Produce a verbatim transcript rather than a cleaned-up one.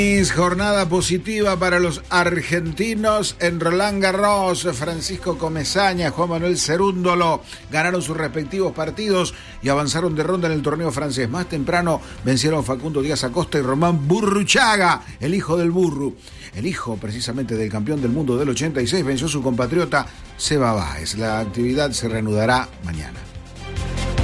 Jornada positiva para los argentinos en Roland Garros. Francisco Comesaña, Juan Manuel Cerúndolo ganaron sus respectivos partidos y avanzaron de ronda en el torneo francés. Más temprano vencieron Facundo Díaz Acosta y Román Burruchaga, el hijo del Burru. El hijo precisamente del campeón del mundo del ochenta y seis venció a su compatriota Seba Báez. La actividad se reanudará mañana.